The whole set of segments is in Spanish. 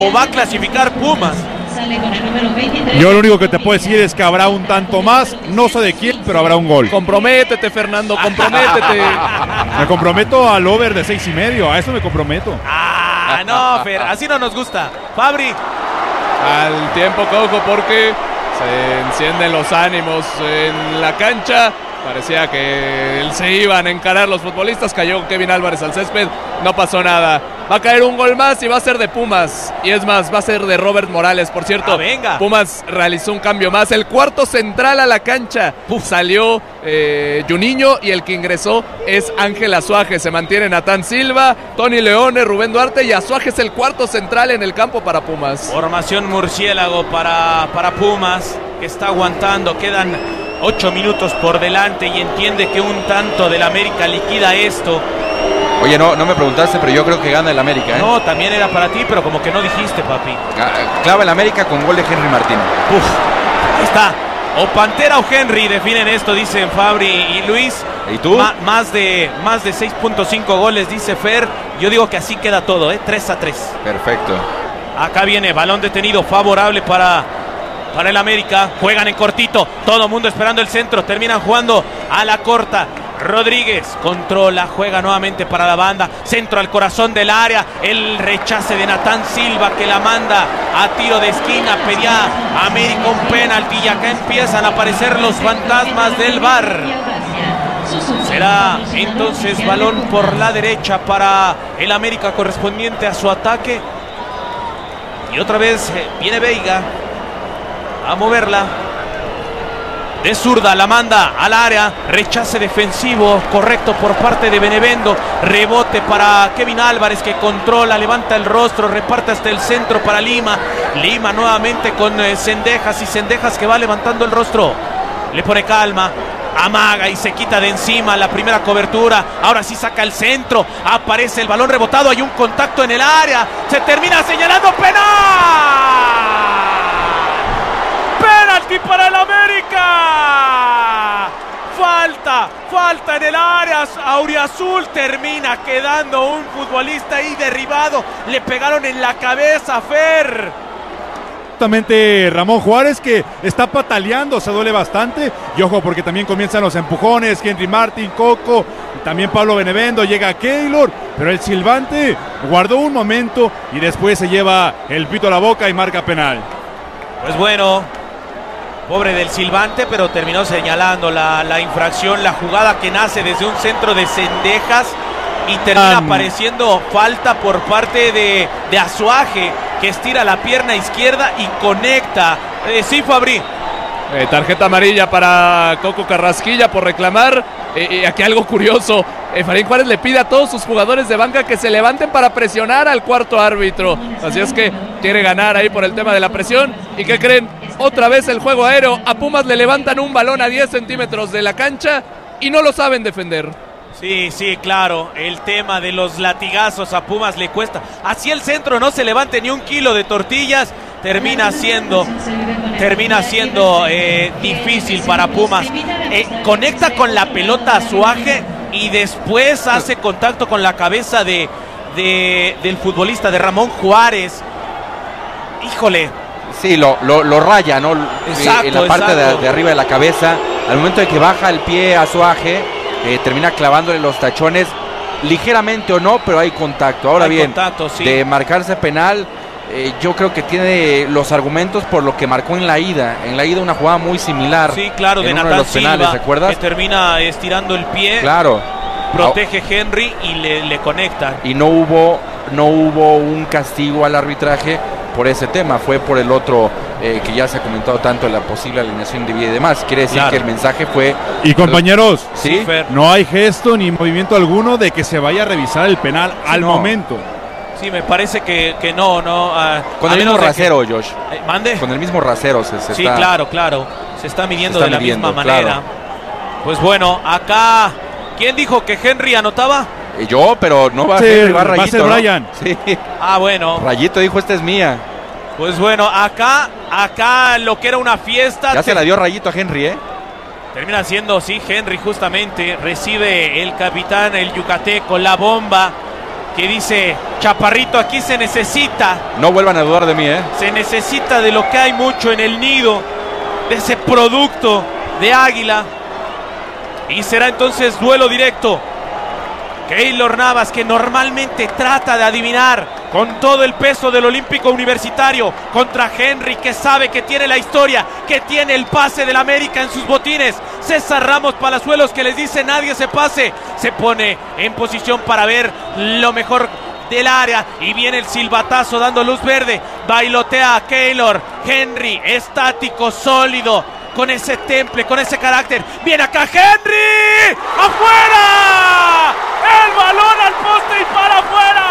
¿O va a clasificar Pumas? Yo lo único que te puedo decir es que habrá un tanto más, no sé de quién, pero habrá un gol. Comprométete, Fernando, comprométete. Me comprometo al over de 6.5, a eso me comprometo. No, Fer, así no nos gusta. Fabri. Al tiempo, Coco, porque se encienden los ánimos en la cancha. Parecía que se iban a encarar los futbolistas. Cayó Kevin Álvarez al césped. No pasó nada. Va a caer un gol más y va a ser de Pumas. Y es más, va a ser de Robert Morales. Por cierto, venga. Pumas realizó un cambio más. El cuarto central a la cancha. Salió Juninho y el que ingresó es Ángel Azuaje. Se mantiene Natán Silva, Tony Leone, Rubén Duarte y Azuaje es el cuarto central en el campo para Pumas. Formación murciélago para Pumas, que está aguantando. Quedan 8 minutos por delante y entiende que un tanto del América liquida esto. Oye, no me preguntaste, pero yo creo que gana el América, ¿eh? No, también era para ti, pero como que no dijiste, papi. Clava el América con gol de Henry Martín. Ahí está. O Pantera o Henry definen esto, dicen Fabri y Luis. ¿Y tú? Más de 6.5 goles, dice Fer. Yo digo que así queda todo, 3-3. Perfecto. Acá viene balón detenido favorable para el América. Juegan en cortito, todo mundo esperando el centro. Terminan jugando a la corta. Rodríguez controla, juega nuevamente para la banda, centro al corazón del área, el rechace de Natán Silva que la manda a tiro de esquina. Pedía América un penalti y acá empiezan a aparecer los fantasmas del VAR. Será entonces balón por la derecha para el América correspondiente a su ataque. Y otra vez viene Veiga a moverla. De zurda la manda al área, rechace defensivo correcto por parte de Benevendo, rebote para Kevin Álvarez que controla, levanta el rostro, reparte hasta el centro para Lima nuevamente con Cendejas y Cendejas que va levantando el rostro, le pone calma, amaga y se quita de encima la primera cobertura, ahora sí saca el centro, aparece el balón rebotado, hay un contacto en el área, se termina señalando penal. ¡Penalti para el América! Falta en el área. Auriazul termina quedando un futbolista ahí derribado. Le pegaron en la cabeza, Fer. Justamente Ramón Juárez, que está pataleando, se duele bastante. Y ojo, porque también comienzan los empujones. Henry Martín, Coco, también Pablo Benevendo, llega Keylor. Pero el silbante guardó un momento y después se lleva el pito a la boca y marca penal. Pues bueno, pobre del silbante, pero terminó señalando la infracción, la jugada que nace desde un centro de Cendejas y termina apareciendo falta por parte de Azuaje, que estira la pierna izquierda y conecta. Sí, Fabri. Tarjeta amarilla para Coco Carrasquilla por reclamar. Aquí algo curioso. Efraín Juárez le pide a todos sus jugadores de banca que se levanten para presionar al cuarto árbitro. Así es que quiere ganar ahí por el tema de la presión. ¿Y qué creen? Otra vez el juego aéreo. A Pumas le levantan un balón a 10 centímetros de la cancha y no lo saben defender. Sí, claro. El tema de los latigazos a Pumas le cuesta. Así el centro no se levante ni un kilo de tortillas. Termina siendo difícil para Pumas. Conecta con la pelota Azuaje y después hace contacto con la cabeza del futbolista, de Ramón Juárez. Híjole. Sí, lo raya, ¿no? Exacto, en la parte de arriba de la cabeza. Al momento de que baja el pie Azuaje, termina clavándole los tachones, ligeramente o no, pero hay contacto. Ahora bien, sí, de marcarse penal, yo creo que tiene los argumentos por lo que marcó en la ida. En la ida una jugada muy similar. Sí, claro, de Natán Silva, que termina estirando el pie. Claro. Protege Henry y le conecta. Y no hubo un castigo al arbitraje por ese tema, fue por el otro que ya se ha comentado tanto, la posible alineación de vida y demás. Quiere decir que el mensaje fue... Y compañeros, ¿sí? No hay gesto ni movimiento alguno de que se vaya a revisar el penal al momento. Sí, me parece que no. Con el mismo rasero, Josh. ¿Mande? Con el mismo rasero se sí, está... claro. Se está midiendo de la misma manera. Claro. Pues bueno, acá... ¿Quién dijo que Henry anotaba? Yo, pero no va a ser, va a ser Brian. ¿No? Sí. Bueno. Rayito dijo, esta es mía. Pues bueno, acá lo que era una fiesta. Ya se la dio Rayito a Henry, Termina siendo, sí, Henry justamente. Recibe el capitán, el yucateco, la bomba. que dice: Chaparrito, aquí se necesita. No vuelvan a dudar de mí, Se necesita de lo que hay mucho en el nido, de ese producto de Águila. Y será entonces duelo directo. Keylor Navas, que normalmente trata de adivinar con todo el peso del Olímpico Universitario, contra Henry, que sabe que tiene la historia, que tiene el pase del América en sus botines. César Ramos Palazuelos, que les dice: nadie se pase. Se pone en posición para ver lo mejor del área y viene el silbatazo dando luz verde. Bailotea a Keylor. Henry, estático, sólido, con ese temple, con ese carácter. Viene acá Henry. ¡Afuera! El balón al poste y para afuera.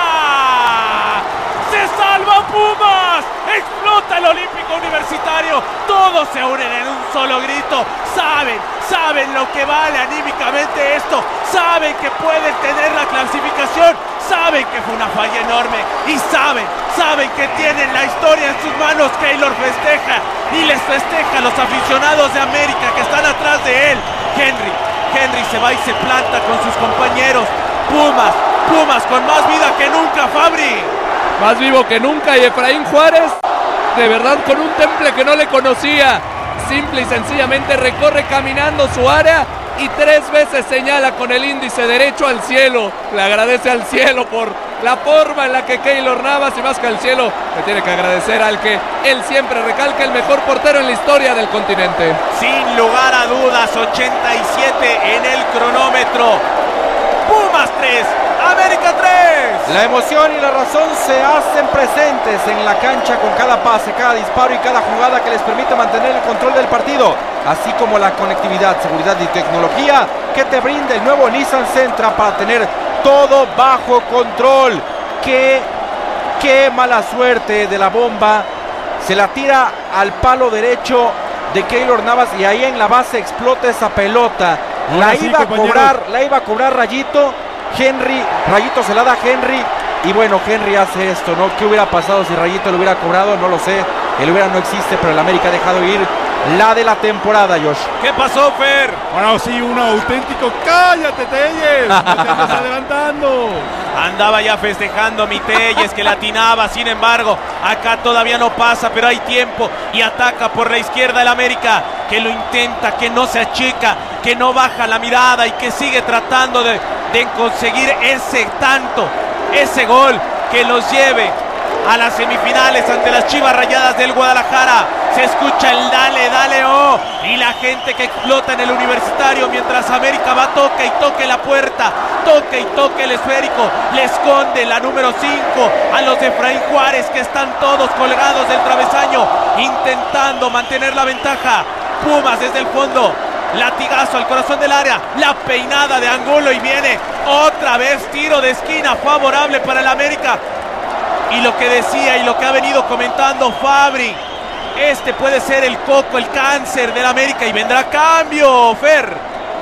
Se salva Pumas. Explota el Olímpico Universitario. Todos se unen en un solo grito. Saben lo que vale anímicamente esto. Saben que pueden tener la clasificación. Saben que fue una falla enorme. Y saben que tienen la historia en sus manos. Keylor festeja y les festeja a los aficionados de América que están atrás de él. Henry se va y se planta con sus compañeros. Pumas con más vida que nunca, Fabri. Más vivo que nunca, y Efraín Juárez, de verdad, con un temple que no le conocía. Simple y sencillamente recorre caminando su área y 3 veces señala con el índice derecho al cielo. Le agradece al cielo por la forma en la que Keylor Navas, y más que al cielo, le tiene que agradecer al que él siempre recalca: el mejor portero en la historia del continente. Sin lugar a dudas, 87 en el cronómetro. Pumas 3, América 3. La emoción y la razón se hacen presentes en la cancha con cada pase, cada disparo y cada jugada que les permite mantener el control del partido, así como la conectividad, seguridad y tecnología que te brinda el nuevo Nissan Sentra para tener todo bajo control. Qué mala suerte de la bomba. Se la tira al palo derecho de Keylor Navas y ahí en la base explota esa pelota. La iba a cobrar Rayito. Rayito se la da a Henry. Y bueno, Henry hace esto, ¿no? ¿Qué hubiera pasado si Rayito lo hubiera cobrado? No lo sé. El hubiera no existe, pero el América ha dejado ir la de la temporada, Josh. ¿Qué pasó, Fer? Bueno, sí, un auténtico ¡cállate, Telles! ¡No te andas adelantando! Andaba ya festejando mi Telles, que latinaba. Sin embargo, acá todavía no pasa, pero hay tiempo y ataca por la izquierda el América, que lo intenta, que no se achica, que no baja la mirada y que sigue tratando de conseguir ese tanto, ese gol que los lleve a las semifinales ante las Chivas Rayadas del Guadalajara. Se escucha el dale, oh, y la gente que explota en el Universitario mientras América va, toca y toque la puerta, toca y toque el esférico, le esconde la número 5 a los de Efraín Juárez, que están todos colgados del travesaño, intentando mantener la ventaja. Pumas desde el fondo, latigazo al corazón del área, la peinada de Angulo y viene otra vez tiro de esquina favorable para el América. Y lo que decía y lo que ha venido comentando Fabri, este puede ser el coco, el cáncer del América, y vendrá cambio, Fer.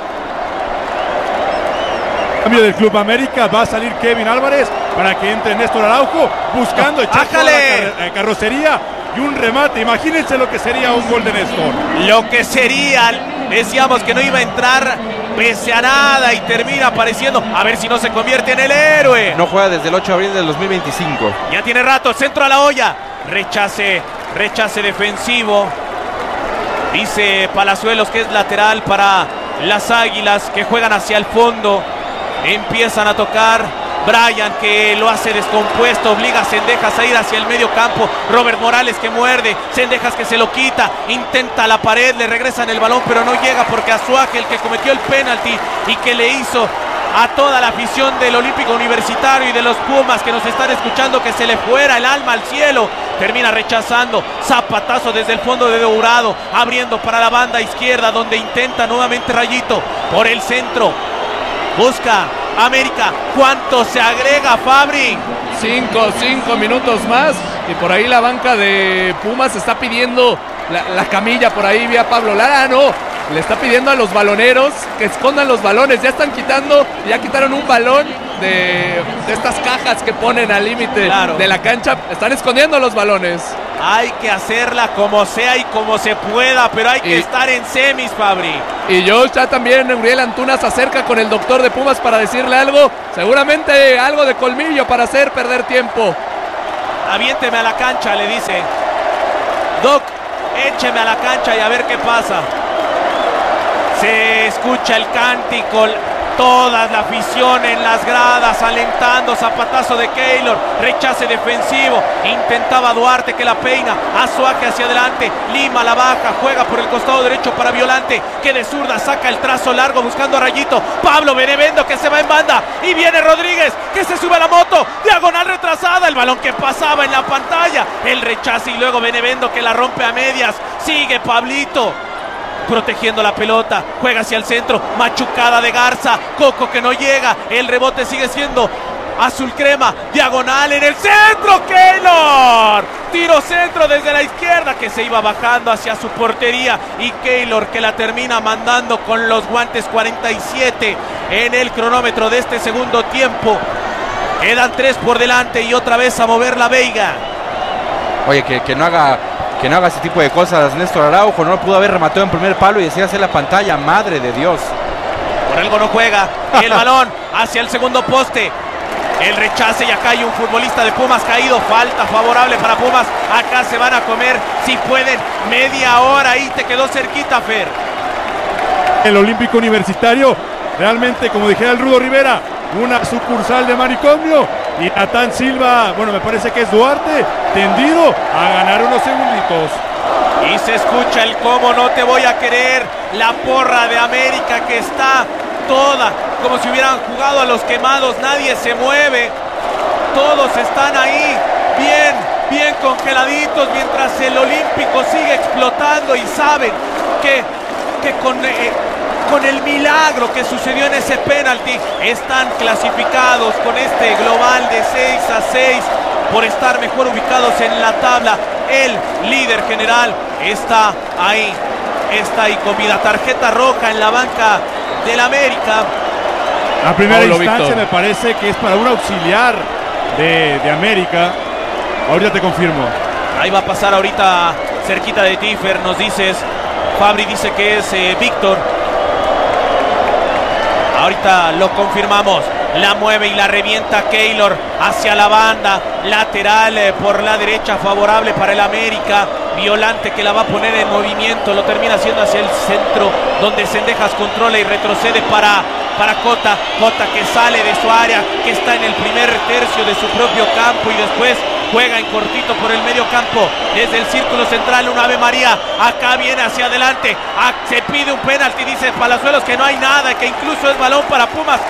Cambio del Club América, va a salir Kevin Álvarez para que entre Néstor Araujo buscando echar toda la carrocería y un remate. Imagínense lo que sería un gol de Néstor. Lo que sería, decíamos que no iba a entrar pese a nada y termina apareciendo. A ver si no se convierte en el héroe. No juega desde el 8 de abril del 2025. Ya tiene rato, centro a la olla. Rechace defensivo. Dice Palazuelos que es lateral para las Águilas, que juegan hacia el fondo. Empiezan a tocar. Brian, que lo hace descompuesto, obliga a Cendejas a ir hacia el medio campo. Robert Morales, que muerde, Cendejas, que se lo quita, intenta la pared, le regresan el balón, pero no llega porque Azuaje, el que cometió el penalti y que le hizo a toda la afición del Olímpico Universitario y de los Pumas que nos están escuchando que se le fuera el alma al cielo, termina rechazando. Zapatazo desde el fondo de Dourado, abriendo para la banda izquierda, donde intenta nuevamente Rayito por el centro. Busca América. ¿Cuánto se agrega, Fabri? 5 minutos más. Y por ahí la banca de Pumas está pidiendo la camilla. Por ahí vía Pablo Lara. No, le está pidiendo a los baloneros que escondan los balones. Ya están quitando, ya quitaron un balón de estas cajas que ponen al límite Claro. de la cancha. Están escondiendo los balones. Hay que hacerla como sea y como se pueda, pero hay que estar en semis, Fabri. Y yo ya también, Uriel Antuna se acerca con el doctor de Pumas para decirle algo. Seguramente algo de colmillo para hacer perder tiempo. Aviénteme a la cancha, le dice. Doc, écheme a la cancha y a ver qué pasa. Se escucha el cántico, toda la afición en las gradas alentando, zapatazo de Keylor, rechace defensivo, intentaba Duarte que la peina, Azuaje hacia adelante, Lima la baja, juega por el costado derecho para Violante, que de zurda saca el trazo largo buscando a Rayito, Pablo Benevendo que se va en banda, y viene Rodríguez que se sube a la moto, diagonal retrasada, el balón que pasaba en la pantalla, el rechace y luego Benevendo que la rompe a medias, sigue Pablito protegiendo la pelota, juega hacia el centro, machucada de Garza, Coco que no llega, el rebote sigue siendo azul crema, diagonal en el centro, Keylor, tiro centro desde la izquierda que se iba bajando hacia su portería y Keylor que la termina mandando con los guantes. 47 en el cronómetro de este segundo tiempo, quedan 3 por delante y otra vez a mover la Veiga. Oye, que no haga ese tipo de cosas Néstor Araujo, no lo pudo haber rematado en primer palo y decía hacer la pantalla, madre de Dios. Por algo no juega, el balón hacia el segundo poste, el rechace y acá hay un futbolista de Pumas caído, falta favorable para Pumas, acá se van a comer, si pueden, media hora y te quedó cerquita, Fer. El Olímpico Universitario, realmente, como dijera el Rudo Rivera, una sucursal de manicomio. Y Natán Silva, bueno, me parece que es Duarte, tendido a ganar unos segunditos. Y se escucha el cómo no te voy a querer, la porra de América que está toda como si hubieran jugado a los quemados, nadie se mueve, todos están ahí, bien congeladitos, mientras el Olímpico sigue explotando y saben que con el milagro que sucedió en ese penalti, están clasificados con este global de 6-6 por estar mejor ubicados en la tabla. El líder general está ahí con vida. Tarjeta roja en la banca del América. A primera Paulo instancia Víctor. me parece que es para un auxiliar de América. Ahorita te confirmo. Ahí va a pasar ahorita cerquita de ti, Fer, nos dices. Fabri dice que es Víctor. Ahorita lo confirmamos. La mueve y la revienta Keylor hacia la banda. Lateral por la derecha favorable para el América. Violante que la va a poner en movimiento. Lo termina haciendo hacia el centro, donde Cendejas controla y retrocede para Cota. Cota que sale de su área, que está en el primer tercio de su propio campo y después juega en cortito por el medio campo, desde el círculo central, un Ave María, acá viene hacia adelante, se pide un penalti, dice Palazuelos que no hay nada, que incluso es balón para Pumas,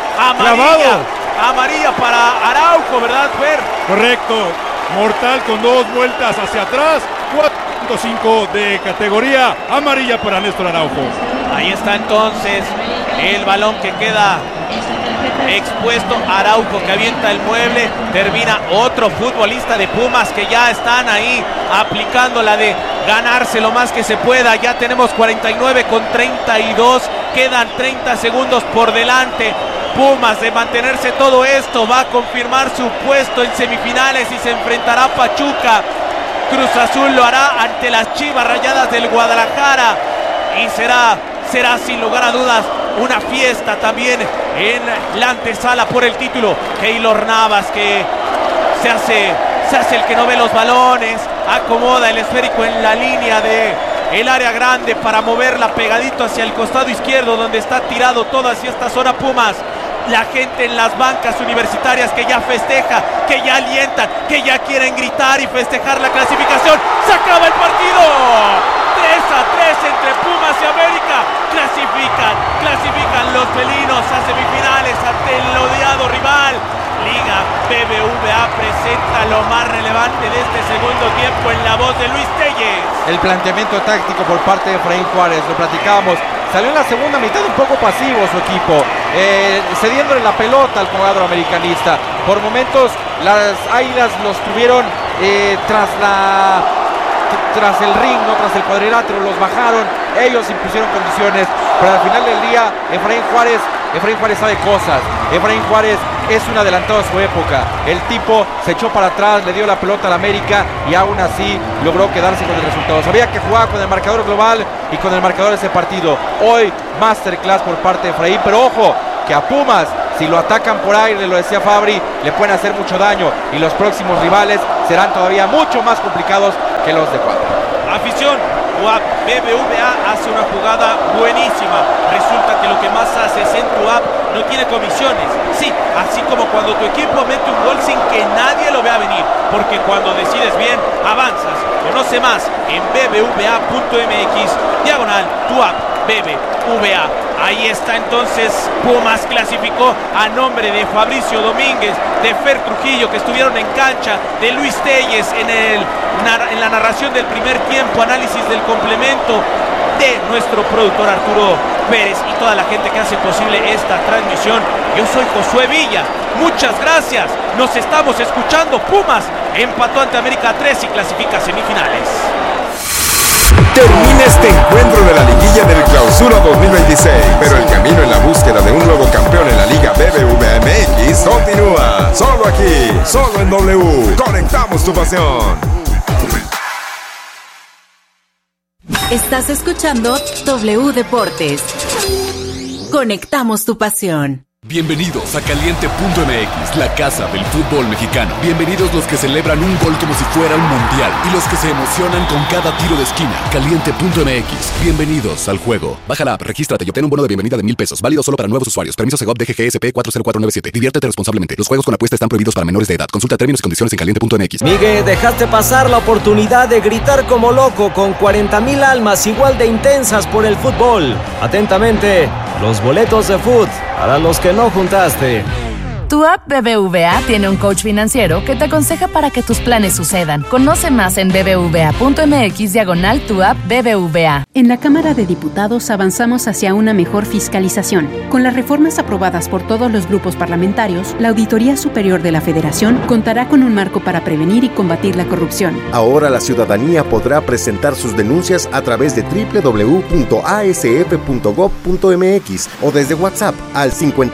amarilla para Araujo, ¿verdad, Fer? Correcto, mortal con 2 vueltas hacia atrás, 4.5 de categoría, amarilla para Néstor Araujo. Ahí está entonces el balón que queda expuesto, Araujo que avienta el mueble, termina otro futbolista de Pumas que ya están ahí aplicando la de ganarse lo más que se pueda. Ya tenemos 49 con 32, quedan 30 segundos por delante. Pumas, de mantenerse todo esto, va a confirmar su puesto en semifinales y se enfrentará a Pachuca. Cruz Azul lo hará ante las Chivas Rayadas del Guadalajara y será sin lugar a dudas una fiesta también en la antesala por el título. Keylor Navas que se hace el que no ve los balones, acomoda el esférico en la línea de el área grande para moverla pegadito hacia el costado izquierdo donde está tirado todo hacia esta zona Pumas. La gente en las bancas universitarias que ya festeja, que ya alientan, que ya quieren gritar y festejar la clasificación. ¡Se acaba el partido! 3-3 entre Pumas y América. Clasifican los felinos a semifinales ante el odiado rival. Liga BBVA presenta lo más relevante de este segundo tiempo en la voz de Luis Telles. El planteamiento táctico por parte de Efraín Juárez, lo platicábamos. Salió en la segunda mitad un poco pasivo su equipo, cediéndole la pelota al jugador americanista. Por momentos las Águilas los tuvieron tras el ring, ¿no? Tras el cuadrilátero, los bajaron, ellos impusieron condiciones, pero al final del día Efraín Juárez Efraín Juárez sabe cosas. Efraín Juárez es un adelantado a su época. El tipo se echó para atrás, le dio la pelota al América y aún así logró quedarse con el resultado. Sabía que jugaba con el marcador global y con el marcador de ese partido. Hoy, masterclass por parte de Efraín, pero ojo, que a Pumas, si lo atacan por aire, lo decía Fabri, le pueden hacer mucho daño y los próximos rivales serán todavía mucho más complicados que los de Cuadra. Afición, UAP BBVA hace una jugada buenísima. Resulta que lo que más hace es en tu app no tiene comisiones. Sí, así como cuando tu equipo mete un gol sin que nadie lo vea venir. Porque cuando decides bien, avanzas. Conoce más en bbva.mx/tu app BBVA. Ahí está entonces, Pumas clasificó a nombre de Fabricio Domínguez, de Fer Trujillo, que estuvieron en cancha, de Luis Telles en la narración del primer tiempo, análisis del complemento, de nuestro productor Arturo Pérez y toda la gente que hace posible esta transmisión. Yo soy Josué Villa, muchas gracias, nos estamos escuchando. Pumas empató ante América 3 y clasifica a semifinales. Termina este encuentro de la liguilla del Clausura 2026, pero el camino en la búsqueda de un nuevo campeón en la Liga BBVA MX continúa. Solo aquí, solo en W. Conectamos tu pasión. Estás escuchando W Deportes. Conectamos tu pasión. Bienvenidos a Caliente.mx, la casa del fútbol mexicano. Bienvenidos los que celebran un gol como si fuera un mundial y los que se emocionan con cada tiro de esquina. Caliente.mx, bienvenidos al juego. Baja la app, regístrate y obtén un bono de bienvenida de $1,000. Válido solo para nuevos usuarios. Permiso Segov DGGSP 40497. Diviértete responsablemente. Los juegos con apuesta están prohibidos para menores de edad. Consulta términos y condiciones en Caliente.mx. Miguel, dejaste pasar la oportunidad de gritar como loco con 40,000 almas igual de intensas por el fútbol. Atentamente, los boletos de fútbol para los que no juntaste. Tu app BBVA tiene un coach financiero que te aconseja para que tus planes sucedan. Conoce más en bbva.mx/tu app BBVA. En la Cámara de Diputados avanzamos hacia una mejor fiscalización. Con las reformas aprobadas por todos los grupos parlamentarios, la Auditoría Superior de la Federación contará con un marco para prevenir y combatir la corrupción. Ahora la ciudadanía podrá presentar sus denuncias a través de www.asf.gov.mx o desde WhatsApp al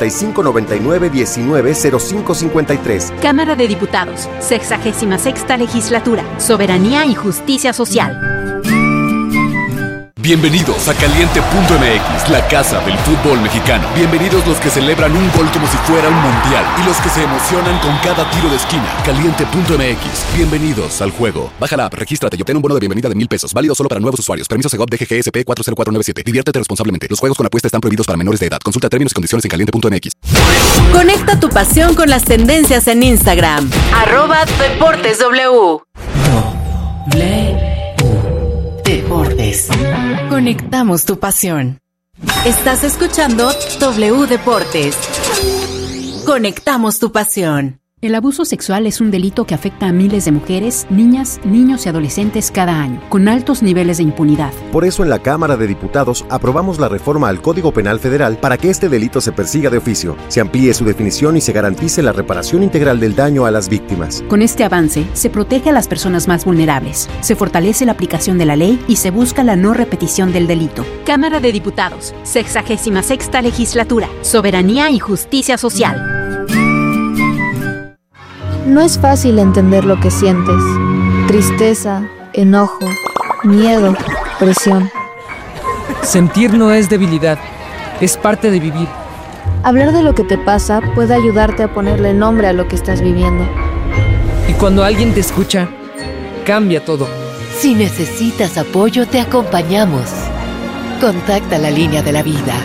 5599190553. Cámara de Diputados, 66ª Legislatura, Soberanía y Justicia Social. Bienvenidos a Caliente.mx, la casa del fútbol mexicano. Bienvenidos los que celebran un gol como si fuera un mundial y los que se emocionan con cada tiro de esquina. Caliente.mx, bienvenidos al juego. Baja la app, regístrate y obtén un bono de bienvenida de $1,000. Válido solo para nuevos usuarios. Permiso Segov DGGSP 40497. Diviértete responsablemente. Los juegos con apuesta están prohibidos para menores de edad. Consulta términos y condiciones en Caliente.mx. Conecta tu pasión con las tendencias en Instagram. @DeportesW. Deportes. Conectamos tu pasión. Estás escuchando W Deportes. Conectamos tu pasión. El abuso sexual es un delito que afecta a miles de mujeres, niñas, niños y adolescentes cada año, con altos niveles de impunidad. Por eso en la Cámara de Diputados aprobamos la reforma al Código Penal Federal para que este delito se persiga de oficio, se amplíe su definición y se garantice la reparación integral del daño a las víctimas. Con este avance, se protege a las personas más vulnerables, se fortalece la aplicación de la ley y se busca la no repetición del delito. Cámara de Diputados, 66ª Legislatura, Soberanía y Justicia Social. No es fácil entender lo que sientes. Tristeza, enojo, miedo, presión. Sentir no es debilidad, es parte de vivir. Hablar de lo que te pasa puede ayudarte a ponerle nombre a lo que estás viviendo. Y cuando alguien te escucha, cambia todo. Si necesitas apoyo, te acompañamos. Contacta la línea de la vida.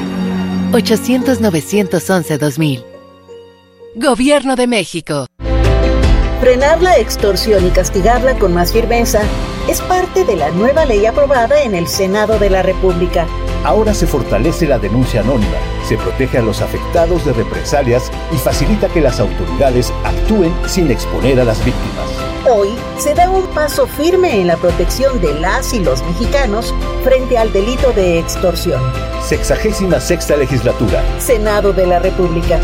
800-911-2000. Gobierno de México. Frenar la extorsión y castigarla con más firmeza es parte de la nueva ley aprobada en el Senado de la República. Ahora se fortalece la denuncia anónima, se protege a los afectados de represalias y facilita que las autoridades actúen sin exponer a las víctimas. Hoy se da un paso firme en la protección de las y los mexicanos frente al delito de extorsión. 66ª Legislatura. Senado de la República.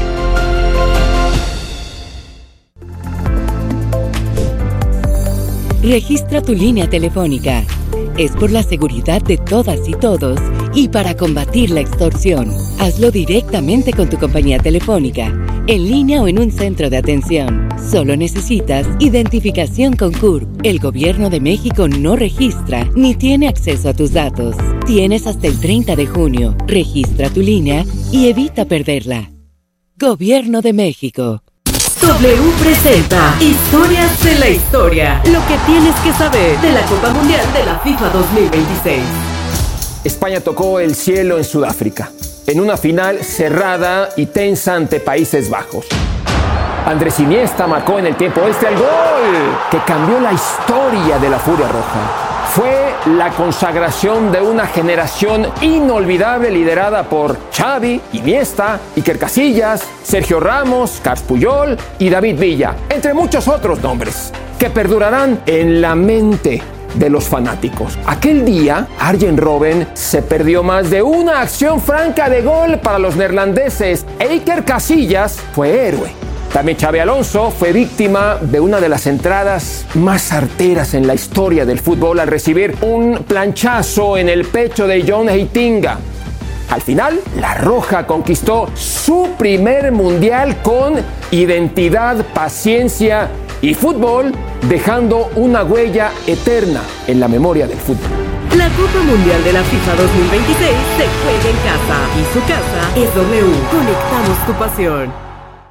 Registra tu línea telefónica Es por la seguridad de todas y todos y para combatir la extorsión. Hazlo directamente con tu compañía telefónica, en línea o en un centro de atención. Solo necesitas identificación con CURP. El Gobierno de México no registra ni tiene acceso a tus datos. Tienes hasta el 30 de junio. Registra tu línea y evita perderla. Gobierno de México. W presenta Historias de la Historia. Lo que tienes que saber de la Copa Mundial de la FIFA 2026. España tocó el cielo en Sudáfrica, en una final cerrada y tensa ante Países Bajos. Andrés Iniesta marcó en el tiempo extra el gol que cambió la historia de la Furia Roja. Fue la consagración de una generación inolvidable liderada por Xavi, Iniesta, Iker Casillas, Sergio Ramos, Carles Puyol y David Villa, entre muchos otros nombres, que perdurarán en la mente de los fanáticos. Aquel día, Arjen Robben se perdió más de una acción franca de gol para los neerlandeses e Iker Casillas fue héroe. También Xabi Alonso fue víctima de una de las entradas más certeras en la historia del fútbol al recibir un planchazo en el pecho de John Heitinga. Al final, la Roja conquistó su primer mundial con identidad, paciencia y fútbol, dejando una huella eterna en la memoria del fútbol. La Copa Mundial de la FIFA 2026 se juega en casa y su casa es W. Conectamos tu pasión.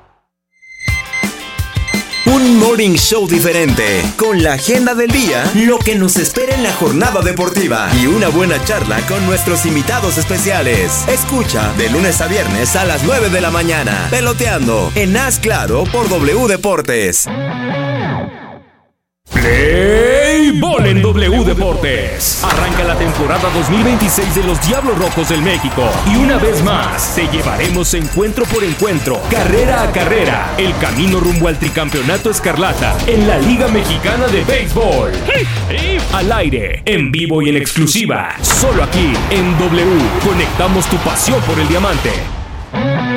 Un morning show diferente, con la agenda del día, lo que nos espera en la jornada deportiva y una buena charla con nuestros invitados especiales. Escucha de lunes a viernes a las 9 de la mañana, Peloteando, en Haz Claro por W Deportes. Play Ball en W Deportes. Arranca la temporada 2026 de los Diablos Rojos del México y una vez más te llevaremos encuentro por encuentro, carrera a carrera, el camino rumbo al tricampeonato escarlata en la Liga Mexicana de Béisbol. Al aire, en vivo y en exclusiva, solo aquí en W. Conectamos tu pasión por el diamante.